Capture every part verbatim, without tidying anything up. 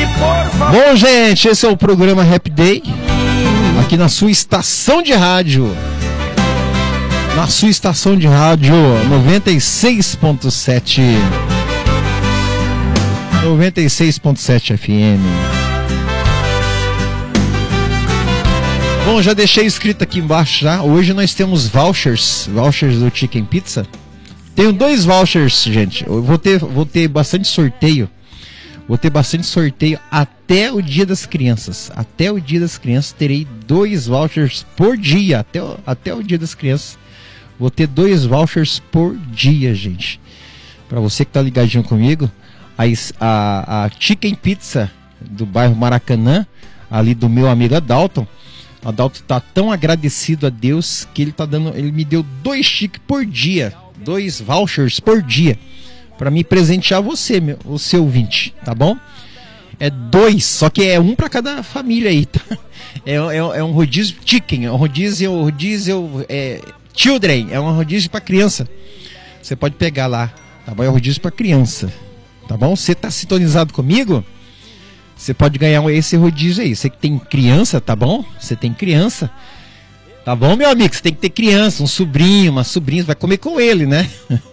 Bom, gente, esse é o programa Happy Day, aqui na sua estação de rádio. Na sua estação de rádio noventa e seis ponto sete. noventa e seis ponto sete F M. Bom, já deixei escrito aqui embaixo já. Hoje nós temos vouchers, vouchers do Chicken Pizza. Tenho dois vouchers, gente. Eu vou ter, vou ter bastante sorteio. Vou ter bastante sorteio até o Dia das Crianças. Até o Dia das Crianças terei dois vouchers por dia. Até o, até o Dia das Crianças vou ter dois vouchers por dia, gente. Para você que tá ligadinho comigo, a, a, a Chicken Pizza do bairro Maracanã, ali do meu amigo Adalton. Adalton tá tão agradecido a Deus que ele tá dando, ele me deu dois chiques por dia, dois vouchers por dia, para me presentear você, meu, o seu ouvinte, tá bom? É dois, só que é um para cada família aí, tá? É, é, é um rodízio chicken, é um rodízio, rodízio é, children, é um rodízio para criança. Você pode pegar lá, tá bom? É um rodízio para criança, tá bom? Você tá sintonizado comigo? Você pode ganhar esse rodízio aí. Você que tem criança, tá bom? Você tem criança, tá bom, meu amigo? Você tem que ter criança, um sobrinho, uma sobrinha, vai comer com ele, né?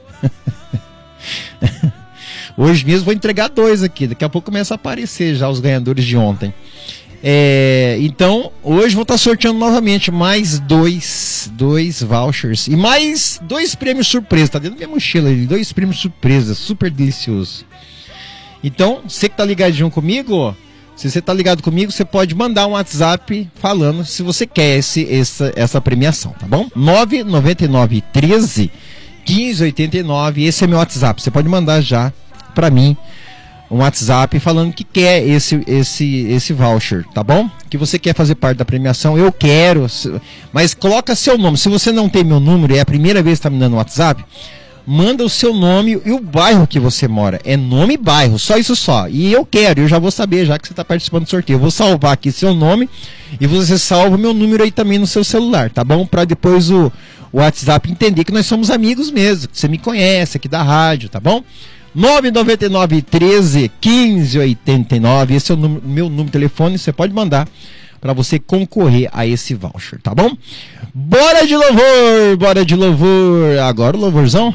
Hoje mesmo vou entregar dois aqui. Daqui a pouco começa a aparecer já os ganhadores de ontem. É, então, hoje vou estar sorteando novamente mais dois, dois vouchers e mais dois prêmios surpresa. Tá dentro da minha mochila ali, dois prêmios surpresa, super delicioso. Então, você que tá ligadinho comigo, se você tá ligado comigo, você pode mandar um WhatsApp falando se você quer esse, essa, essa premiação, tá bom? nove nove nove, treze, quinze, oitenta e nove, esse é meu WhatsApp. Você pode mandar já pra mim um WhatsApp falando que quer esse, esse, esse voucher, tá bom? Que você quer fazer parte da premiação, eu quero, mas coloca seu nome. Se você não tem meu número e é a primeira vez que tá me dando um WhatsApp, manda o seu nome e o bairro que você mora. É nome e bairro, só isso só. E eu quero, eu já vou saber, já que você está participando do sorteio. Eu vou salvar aqui seu nome e você salva o meu número aí também no seu celular, tá bom? Para depois o, o WhatsApp entender que nós somos amigos mesmo, que você me conhece aqui da rádio, tá bom? nove nove nove, treze, quinze, oitenta e nove, esse é o número, meu número de telefone, você pode mandar para você concorrer a esse voucher, tá bom? Bora de louvor, bora de louvor. Agora o louvorzão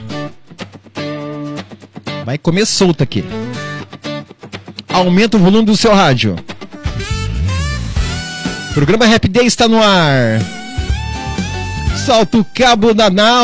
vai comer solto aqui. Aumenta o volume do seu rádio. O programa Happy Day está no ar. Solta o cabo da nau.